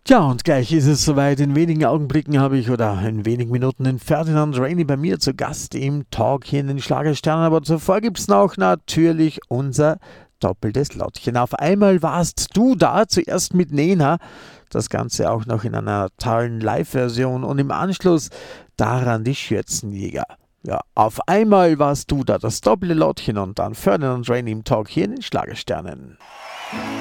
Tja, und gleich ist es soweit. In wenigen Augenblicken habe ich oder in wenigen Minuten den Ferdinand Rainey bei mir zu Gast im Talk hier in den Schlagersternen. Aber zuvor gibt es noch natürlich unser doppeltes Lottchen. Auf einmal warst du da, zuerst mit Nena. Das Ganze auch noch in einer tollen Live-Version und im Anschluss daran die Schürzenjäger. Ja, auf einmal warst du da, das doppelte Lottchen und dann Ferdinand Rainey im Talk hier in den Schlagersternen.